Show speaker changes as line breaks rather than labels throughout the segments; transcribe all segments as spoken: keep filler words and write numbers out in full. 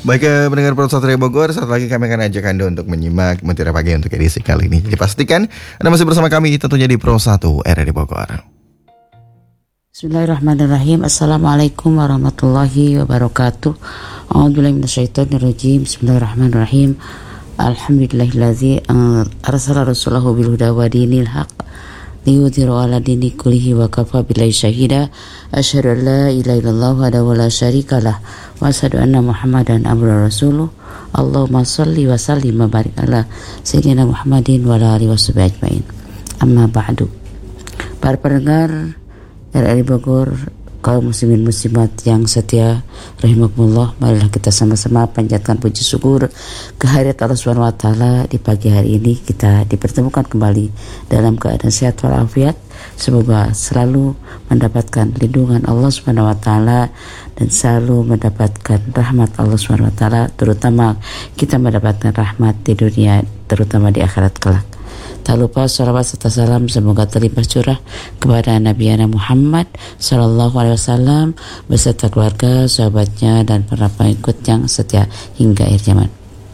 Baik, eh, pendengar Pro Satria Bogor, saat lagi kami akan ajak Anda untuk menyimak Mutiara Pagi untuk edisi kali ini. Jadi pastikan Anda masih bersama kami tentunya di Pro satu R R I Bogor.
Bismillahirrahmanirrahim. Assalamualaikum warahmatullahi wabarakatuh. A'udzubillahi minasyaitonirrajim. Bismillahirrahmanirrahim. Alhamdulillahillazi arsala rasulahu bil huda wa dinil haq liyudhhirahu 'ala dini kullihi wa kafa billahi syahida. Asyhadu an la ilaha illallah wahdahu la syarikalah wa asyhadu anna Muhammadan abduhu wa rasuluh. Allahumma shalli wa sallim wa barik ala sayyidina Muhammadin wa ala alihi washabihi ajmain. Amma ba'du. Para pendengar R R I Bogor, kaum muslimin muslimat yang setia rahimakumullah, marilah kita sama-sama panjatkan puji syukur kehadirat Allah Subhanahu wa taala. Di pagi hari ini kita dipertemukan kembali dalam keadaan sehat walafiat. Semoga selalu mendapatkan lindungan Allah Subhanahu wa taala dan selalu mendapatkan rahmat Allah Subhanahu wa taala, terutama kita mendapatkan rahmat di dunia, terutama di akhirat kelak. Tak lupa salawat serta salam semoga terlimpah curah kepada Nabi Muhammad Sallallahu Alaihi Wasallam beserta keluarga, sahabatnya, dan para pengikut yang setia hingga akhir zaman.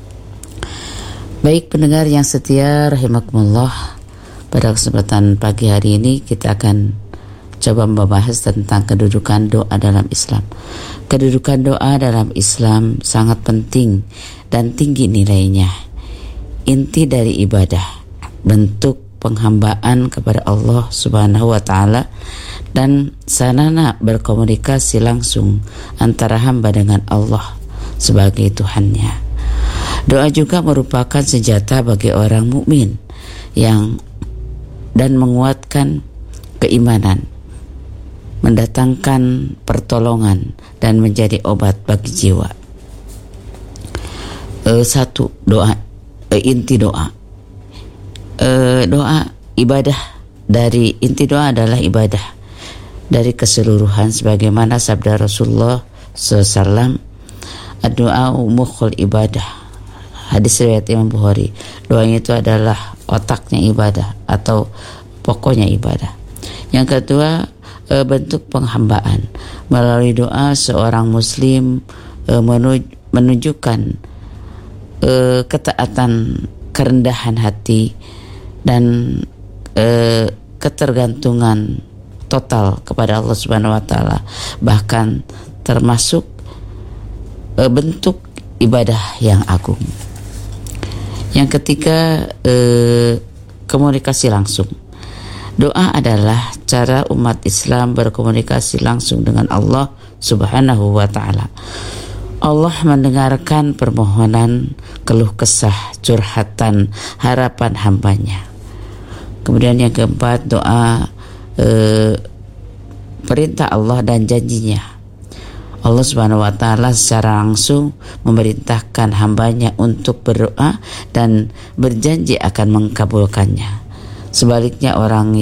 Baik pendengar yang setia rahimakumullah, pada kesempatan pagi hari ini kita akan coba membahas tentang kedudukan doa dalam Islam. Kedudukan doa dalam Islam sangat penting dan tinggi nilainya. Inti dari ibadah, bentuk penghambaan kepada Allah Subhanahu wa taala, dan sarana berkomunikasi langsung antara hamba dengan Allah sebagai Tuhannya. Doa juga merupakan senjata bagi orang mukmin yang dan menguatkan keimanan, mendatangkan pertolongan dan menjadi obat bagi jiwa. E, satu doa, e, inti doa. Uh, doa ibadah, dari inti doa adalah ibadah dari keseluruhan sebagaimana sabda Rasulullah shallallahu alaihi wasallam, ad-du'a mukhul ibadah, hadis riwayat Imam Bukhari. Doanya itu adalah otaknya ibadah atau pokoknya ibadah. Yang kedua, uh, bentuk penghambaan. Melalui doa seorang muslim uh, menuj- menunjukkan uh, ketaatan, kerendahan hati, dan e, ketergantungan total kepada Allah Subhanahu wa taala, bahkan termasuk e, bentuk ibadah yang agung. Yang ketiga, e, komunikasi langsung. Doa adalah cara umat Islam berkomunikasi langsung dengan Allah Subhanahu wa taala. Allah mendengarkan permohonan, keluh kesah, curhatan, harapan hambanya. Kemudian yang keempat, doa eh, perintah Allah dan janjinya. Allah Subhanahu wa taala secara langsung memerintahkan hambanya untuk berdoa dan berjanji akan mengabulkannya. Sebaliknya orang